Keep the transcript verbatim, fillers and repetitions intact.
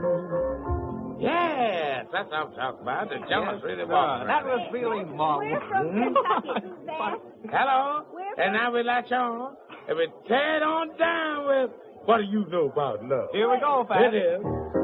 Yes, that's what I'm talking about. The jumpers Yes, really sir. walking. That was really marvelous. We're from Kentucky. Who's that? Hello? We're And now we latch on. And we tear it on down with, what do you know about love? Here we go, Pat. It is.